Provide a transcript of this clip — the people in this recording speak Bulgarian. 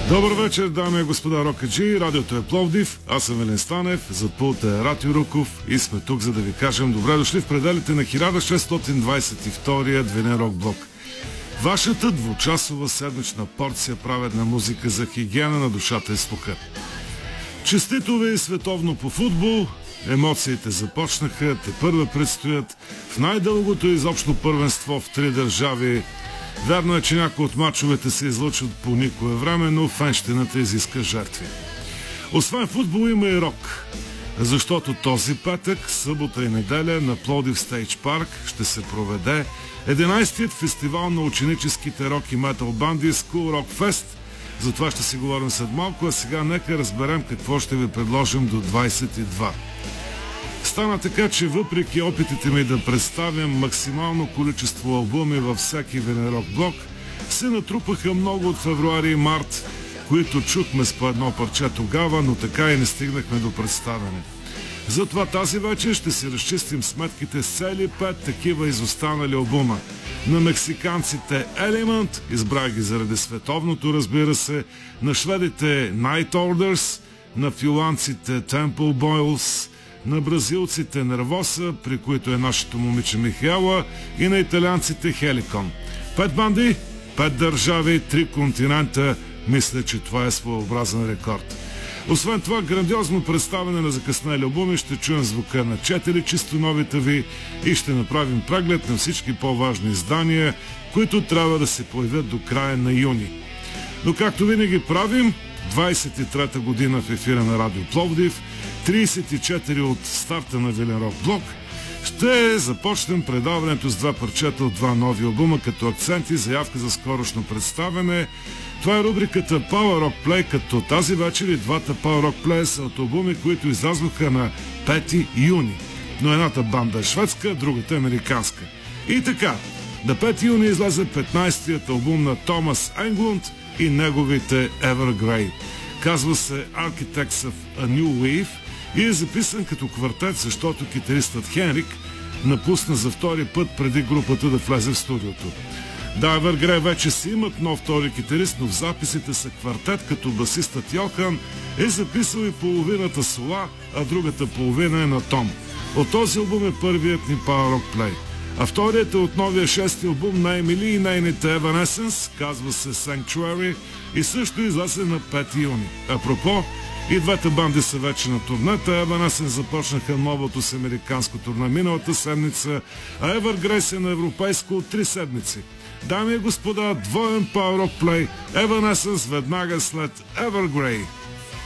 Добър вечер, дами и господа рокаджи. Радиото е Пловдив, аз съм Велин Станев, зад пулта е Ратио Руков и сме тук, за да ви кажем добре дошли в пределите на 1622-я Двинен рок блок. Вашата двучасова седмична порция праведна музика за хигиена на душата и слуха. Честито ви световно по футбол, емоциите започнаха, тепърва предстоят в най-дългото изобщо първенство в 3 държави. Вярно е, че някои от мачовете се излъчват по никое време, но фенщината изиска жертви. Освен футбол има и рок, защото този петък, събота и неделя на Пловдив Стейдж Парк ще се проведе 11-тият фестивал на ученическите рок и метал банди School Rock Fest. За това ще си говорим след малко, а сега нека разберем какво ще ви предложим до 22. Стана така, че въпреки опитите ми да представям максимално количество албуми във всеки венерок блок, се натрупаха много от февруари и март, които чухме с по едно парче тогава, но така и не стигнахме до представяне. Затова тази вечер ще си разчистим сметките с цели 5 такива изостанали албума. На мексиканците Element, избрах ги заради световното, разбира се, на шведите Night Orders, на финландците Temple Boils, на бразилците Нервоса, при които е нашето момиче Михаела, и на италианците Хеликон. 5 банди, 5 държави, 3 континента. Мисля, че това е своеобразен рекорд. Освен това, грандиозно представяне на закъснели албуми, ще чуем звука на 4 чисто новите ви и ще направим преглед на всички по-важни издания, които трябва да се появят до края на юни. Но както винаги правим, 23-та година в ефира на Радио Пловдив, 34 от старта на Вилен Рок Блок, ще започнем предаването с 2 парчета от 2 нови албума като акцент и заявка за скорошно представяне. Това е рубриката Power Rock Play, като тази вечер и двата Power Rock Play са от албуми, които излязоха на 5 юни. Но едната банда е шведска, другата е американска. И така, на 5 юни излезе 15-тият албум на Томас Енглунд и неговите Evergrey. Казва се Architects of a New Wave и е записан като квартет, защото китаристът Хенрик напусна за втори път преди групата да влезе в студиото. Да, Evergrey вече си имат нов втори китарист, но в записите са квартет, като басистът Йохан е записал и половината сола, а другата половина е на Том. От този албум е първият ни Power Rock Play. А вторият е от новия 6-ти албум на Емили и нейните Evanescence, казва се Sanctuary и също излезе на 5 юни. Апропо, и двете банди са вече на турнета. Evanescence започнаха новото с американско турне миналата седмица, а Evergrey е на европейско от 3 седмици. Дами и господа, двоен Power Rock Play, Evanescence веднага след Evergrey.